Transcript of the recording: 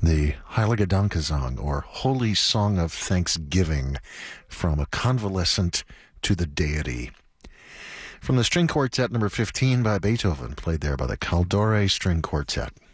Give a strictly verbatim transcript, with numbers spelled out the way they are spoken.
the Heilige Dankesang, or Holy Song of Thanksgiving, from a convalescent to the deity. From the String Quartet number fifteen by Beethoven, played there by the Caldore String Quartet.